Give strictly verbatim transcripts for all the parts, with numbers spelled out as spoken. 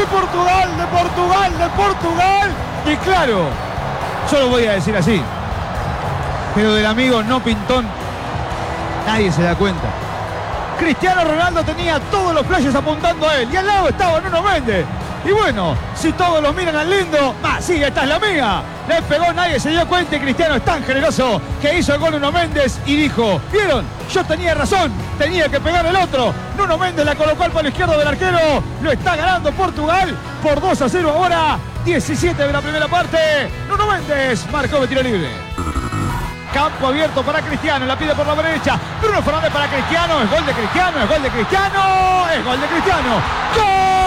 de Portugal, de Portugal, de Portugal. Y claro, yo lo voy a decir así, pero del amigo no pintón nadie se da cuenta. Cristiano Ronaldo tenía todos los flashes apuntando a él y al lado estaba Nuno Méndez. Y bueno, si todos los miran al lindo, ah, sí, esta es la mía. Le pegó, nadie se dio cuenta y Cristiano es tan generoso que hizo el gol Nuno Méndez y dijo, ¿vieron? Yo tenía razón, tenía que pegar el otro. Nuno Méndez la colocó al palo izquierdo del arquero, lo está ganando Portugal por dos a cero ahora, diecisiete de la primera parte. Nuno Méndez marcó de tiro libre. Campo abierto para Cristiano, la pide por la derecha. Bruno Fernández para Cristiano, es gol de Cristiano, es gol de Cristiano, es gol de Cristiano. ¡Gol!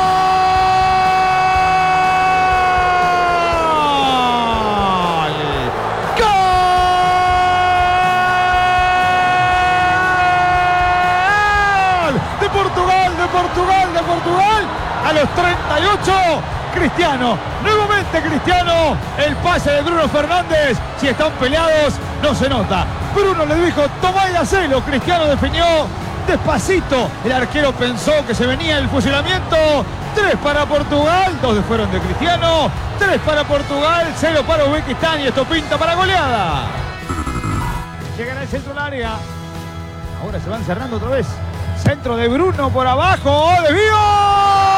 Portugal, de Portugal, a los treinta y ocho, Cristiano, nuevamente Cristiano, el pase de Bruno Fernández, si están peleados, no se nota. Bruno le dijo, tomá y hacelo, Cristiano definió despacito, el arquero pensó que se venía el fusilamiento, tres para Portugal, dos fueron de Cristiano, tres para Portugal, cero para Uzbekistán y esto pinta para goleada. Llegan al centro del área, ahora se van cerrando otra vez. Centro de Bruno por abajo, ¡desvío!